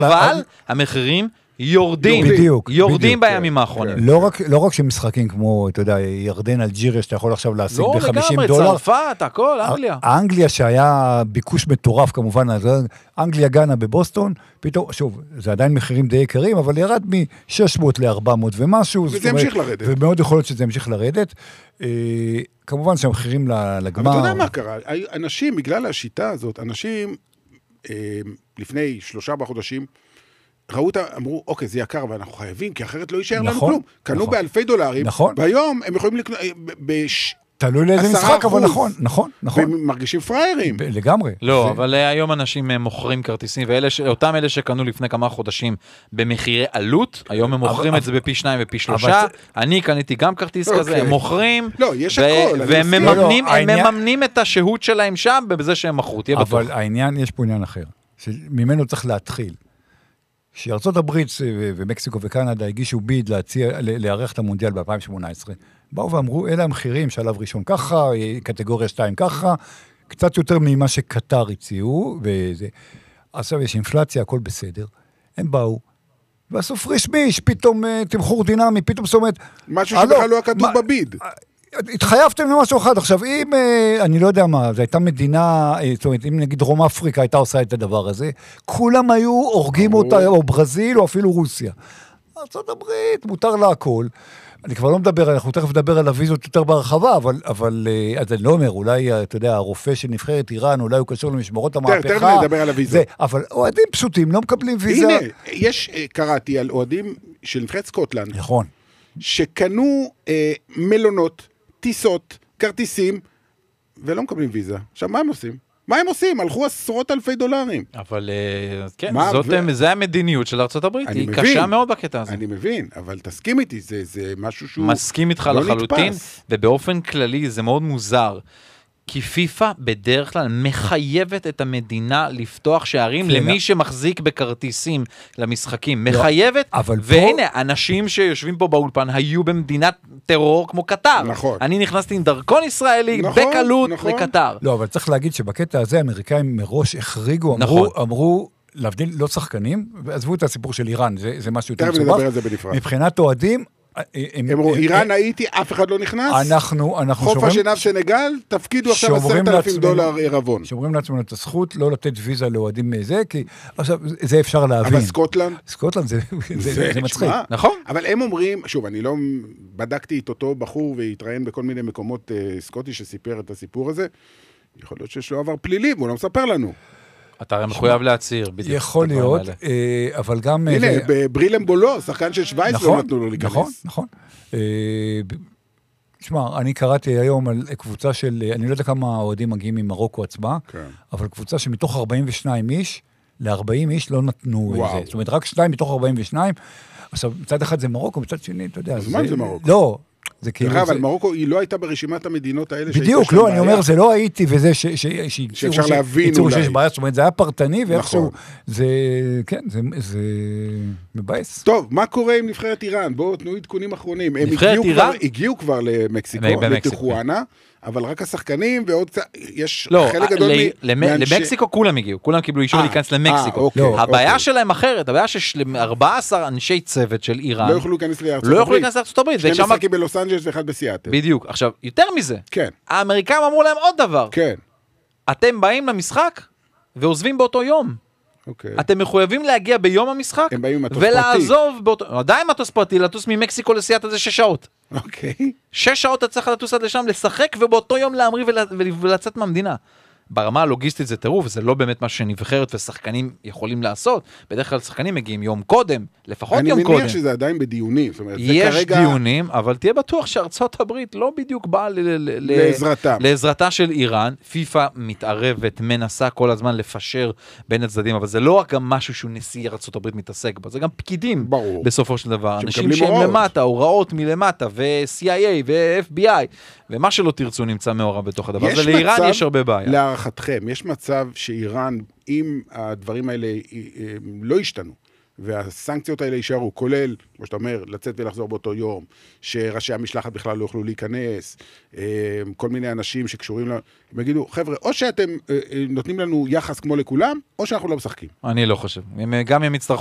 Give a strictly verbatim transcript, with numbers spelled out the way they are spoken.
אבל המחירים יורדים, בדיוק, יורדים בדיוק, בימים האחרונים. לא רק, לא רק שמשחקים כמו, אתה יודע, ירדן, אלג'יריה, שאתה יכול עכשיו להשיג לא ב-חמישים לגמרי, דולר. צרפת, הכל, אנגליה. אנגליה שהיה ביקוש מטורף כמובן, אנגליה גנה בבוסטון, פתאום, שוב, זה עדיין מחירים די יקרים, אבל ירד מ-שש מאות ל-ארבע מאות ומשהו. וזה ימשיך לרדת. ומאוד יכול להיות שזה ימשיך לרדת. כמובן שהמחירים לגמר... אבל אתה יודע מה קרה? אנשים, בגלל השיטה הזאת, אנשים לפני שלושה בחודשים, ראו אותם, אמרו, אוקיי, זה יקר, אבל אנחנו חייבים, כי אחרת לא יישאר לנו כלום. קנו באלפי דולרים, והיום הם יכולים לקנות בש... תלוי לאיזה משחק, אבל נכון, נכון, נכון. והם מרגישים פריירים. לגמרי. לא, אבל היום אנשים מוכרים כרטיסים, ואותם אלה שקנו לפני כמה חודשים במחירי עלות, היום הם מוכרים את זה בפי שניים ופי שלושה, אני קניתי גם כרטיס כזה, הם מוכרים, והם מממנים את השהות שלהם שם, בזה שהם מכרו, תהיה בטוח. אבל העניין, יש פה עניין אחר, שממנו צריך להתחיל. שארצות הברית ומקסיקו וקנדה הגישו ביד להציע, לארח את המונדיאל ב-אלפיים שמונה עשרה. באו ואמרו, אלה המחירים שלב ראשון ככה, קטגוריה שתיים ככה, קצת יותר ממה שקטר הציעו, וזה. עכשיו יש אינפלציה, הכל בסדר. הם באו, ועשו פריש מיש, פתאום תמחור דינמי, פתאום זאת אומרת... משהו שבכלל לא הכתוב בביד. התחייבתם למשהו אחד. עכשיו, אם, אני לא יודע מה, זו הייתה מדינה, זאת אומרת, אם נגיד דרום אפריקה הייתה עושה את הדבר הזה, כולם היו הורגים אותה, או ברזיל, או אפילו רוסיה. ארצות הברית, מותר לה הכל. אני כבר לא מדבר, אנחנו תכף נדבר על הוויזות יותר בהרחבה, אבל, אבל, אז אני לא אומר, אולי, אתה יודע, הרופא של נבחרת איראן, אולי הוא קשור למשמרות המהפכה. תכף נדבר על הוויזות. אבל אוהדים פשוטים, לא מקבלים ויזה. הנה, יש, קראתי על אוהדים של נבחרת סקוטלנד. נכון. שקנו אה, מלונות, טיסות, כרטיסים, ולא מקבלים ויזה. עכשיו, מה הם עושים? מה הם עושים? הלכו עשרות אלפי דולרים. אבל כן, זה המדיניות של ארצות הברית, היא קשה מאוד בקטע הזה. אני מבין, אבל תסכים איתי, זה משהו שהוא... מסכים איתך לחלוטין, ובאופן כללי זה מאוד מוזר. כי פיפה בדרך כלל מחייבת את המדינה לפתוח שערים למי שמחזיק בכרטיסים למשחקים. מחייבת, והנה, אנשים שיושבים פה באולפן היו במדינת טרור כמו קטר. נכון. אני נכנסתי עם דרכון ישראלי בקלות לקטר. לא, אבל צריך להגיד שבקטע הזה האמריקאים מראש החריגו, אמרו, להבדיל לא שחקנים, ועזבו את הסיפור של איראן, זה משהו יותר מסובך. מבחינת אוהדים, אמרו, איראן הייתי, אף אחד לא נכנס. אנחנו, אנחנו חוף השנהב סנגל, תפקידו עכשיו עשרת אלפים דולר עירבון. שומרים לעצמנו את הזכות לא לתת ויזה לאוהדים מזה, כי עכשיו זה אפשר להבין. אבל סקוטלנד? סקוטלנד זה, זה, זה מצחיק. נכון. אבל הם אומרים, שוב, אני לא בדקתי את אותו בחור והתראיין בכל מיני מקומות סקוטי שסיפר את הסיפור הזה. יכול להיות שיש לו עבר פלילי, והוא לא מספר לנו. אתה הרי מחויב להציר, בדיוק. יכול להיות, אבל גם... הנה, בברילם בולו, שחקן של שווייץ לא נתנו לו להיכנס. נכון, נכון. תשמע, אני קראתי היום על קבוצה של, אני לא יודע כמה אוהדים מגיעים ממרוקו עצמה, אבל קבוצה שמתוך ארבעים ושניים איש, ל-ארבעים איש לא נתנו את זה. זאת אומרת, רק שניים מתוך ארבעים ושניים. עכשיו, מצד אחד זה מרוקו, מצד שני, אתה יודע. אז מה זה מרוקו? לא. אבל מרוקו היא לא הייתה ברשימת המדינות האלה בדיוק, לא, אני אומר, זה לא הייתי וזה שאפשר להבין אולי. שיש בעיה, זאת אומרת, זה היה פרטני, ואיכשהו, זה, כן, זה מבאס. טוב, מה קורה עם נבחרת איראן? בואו תנו עדכונים אחרונים. הם הגיעו כבר למקסיקו, לטיחואנה, אבל רק השחקנים ועוד קצת, יש חלק גדול למקסיקו כולם הגיעו, כולם קיבלו אישור להיכנס למקסיקו. הבעיה שלהם אחרת, הבעיה ש-ארבעה עשר אנשי צוות של איראן לא יוכלו להיכנס לארצות הברית. שני משחקים בלוס אנג'לס ואחד בסיאטל. בדיוק. עכשיו, יותר מזה, כן. האמריקאים אמרו להם עוד דבר. כן. אתם באים למשחק ועוזבים באותו יום. אוקיי. אתם מחויבים להגיע ביום המשחק ולעזוב באותו... עדיין מטוס פרטי, לטוס ממקסיקו לסיאטל זה שש שעות. אוקיי. שש שעות אתה צריך לטוס עד לשם, לשחק ובאותו יום להמריא ולצאת מהמדינה. ברמה הלוגיסטית זה טירוף, זה לא באמת מה שנבחרת ושחקנים יכולים לעשות. בדרך כלל שחקנים מגיעים יום קודם, לפחות יום קודם. אני מניח שזה עדיין בדיונים. יש דיונים, אבל תהיה בטוח שארצות הברית לא בדיוק באה לעזרתה של איראן. פיפה מתערבת, מנסה כל הזמן לפשר בין הצדדים, אבל זה לא רק גם משהו שהוא נשיא ארצות הברית מתעסק בה, זה גם פקידים בסופו של דבר. אנשים שהם למטה, הוראות מלמטה, ו-סי איי איי ו-אף בי איי, ומה שלא תרצו נמצא מעורב בתוך הדבר. אז לאיראן יש הרבה בעיה. להערכתכם, יש מצב שאיראן, אם הדברים האלה לא ישתנו, והסנקציות האלה יישארו, כולל, כמו שאתה אומר, לצאת ולחזור באותו יום, שראשי המשלחת בכלל לא יוכלו להיכנס, כל מיני אנשים שקשורים, הם יגידו, חבר'ה, או שאתם נותנים לנו יחס כמו לכולם, או שאנחנו לא משחקים. אני לא חושב. גם אם יצטרכו